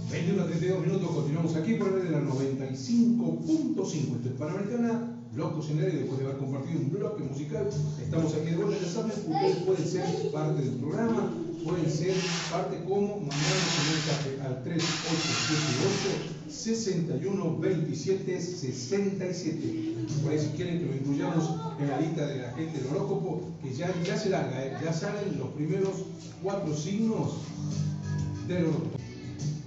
21 a 32 minutos, continuamos aquí por el de la 95.5. Esto es Panamericana, Locos en el Aire. Después de haber compartido un bloque musical, estamos aquí de vuelta. Ya saben, ustedes pueden ser parte del programa, pueden ser parte como mandando su mensaje al 3878-612767. Por ahí, si quieren que lo incluyamos en la lista de la gente del horóscopo, que ya se larga, ya salen los primeros 4 signos del horóscopo.